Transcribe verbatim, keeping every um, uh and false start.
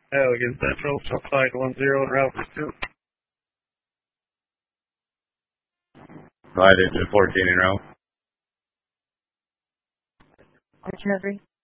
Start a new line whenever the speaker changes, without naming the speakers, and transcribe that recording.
Allegan Central, Southside one zero, and route two.
Slide into fourteen in row.
Artillery.